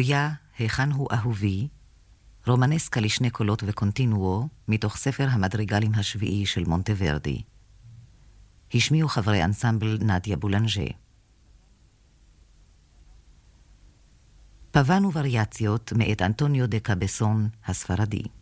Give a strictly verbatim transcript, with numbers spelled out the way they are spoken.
גויה, היכן הוא אהובי, רומנסקה לשני קולות וקונטינואו, מתוך ספר המדריגלים השביעי של מונטוורדי. השמיעו חברי אנסמבל נדיה בולנג'ה. פאבן ווריאציות מאת אנטוניו דה קאבסון הספרדי.